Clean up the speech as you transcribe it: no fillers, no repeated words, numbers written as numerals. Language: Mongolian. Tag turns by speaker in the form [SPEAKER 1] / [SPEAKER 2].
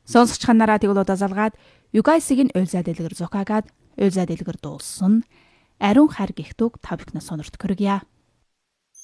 [SPEAKER 1] Сонсогч нараа тэгвэл удаа залгаад Югайсыг нь уйлзаа дэлгэр зукаагаад уйлзаа дэлгэр дуулсан. Ариун хар гихтүг та бүхнээс сонирт көргье.